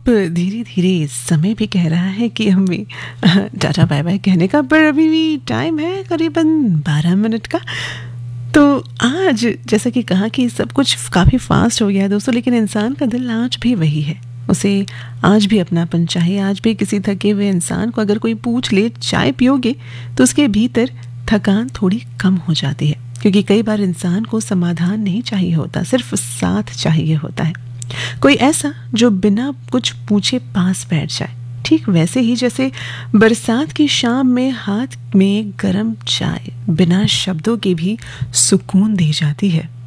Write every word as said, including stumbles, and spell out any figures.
धीरे धीरे समय भी कह रहा है कि हमें टाटा बाय बाय कहने का, पर अभी भी टाइम है करीबन बारह मिनट का। तो आज जैसा कि कहा कि सब कुछ काफ़ी फास्ट हो गया है दोस्तों, लेकिन इंसान का दिल आज भी वही है। उसे आज भी अपनापन चाहिए। आज भी किसी थके हुए इंसान को अगर कोई पूछ ले चाय पियोगे, तो उसके भीतर थकान थोड़ी कम हो जाती है, क्योंकि कई बार इंसान को समाधान नहीं चाहिए होता, सिर्फ साथ चाहिए होता है। कोई ऐसा जो बिना कुछ पूछे पास बैठ जाए, ठीक वैसे ही जैसे बरसात की शाम में हाथ में गरम चाय बिना शब्दों के भी सुकून दे जाती है।